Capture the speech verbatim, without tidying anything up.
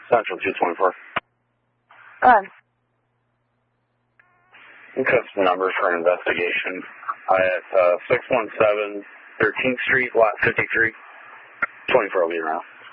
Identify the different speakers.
Speaker 1: Central two twenty-four.
Speaker 2: Run.
Speaker 1: What's the number for an investigation? I at uh, six one seven thirteenth Street, lot fifty-three. twenty-four will be around.